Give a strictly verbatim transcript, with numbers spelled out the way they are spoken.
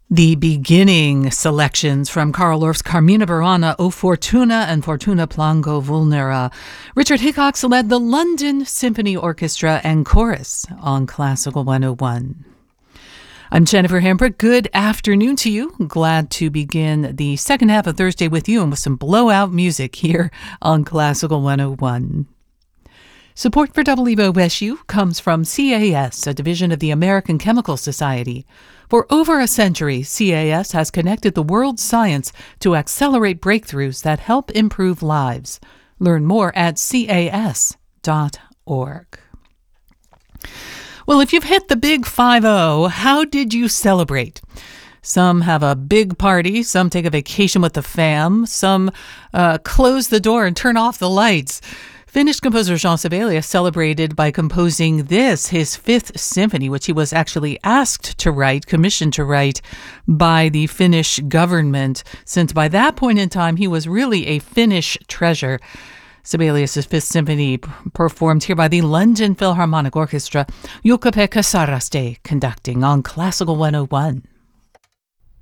The beginning selections from Carl Orff's Carmina Burana, O Fortuna, and Fortuna Plango Vulnera. Richard Hickox led the London Symphony Orchestra and Chorus on Classical one oh one. I'm Jennifer Hambrick. Good afternoon to you. Glad to begin the second half of Thursday with you and with some blowout music here on Classical one oh one. Support for W E O S U comes from C A S, a division of the American Chemical Society. For over a century, C A S has connected the world's science to accelerate breakthroughs that help improve lives. Learn more at C A S dot org. Well, if you've hit the big five oh, how did you celebrate? Some have a big party, some take a vacation with the fam, some uh, close the door and turn off the lights. Finnish composer Jean Sibelius celebrated by composing this, his fifth symphony, which he was actually asked to write, commissioned to write by the Finnish government, since by that point in time he was really a Finnish treasure. Sibelius' Fifth Symphony performed here by the London Philharmonic Orchestra, Jukka-Pekka Saraste conducting on Classical one oh one.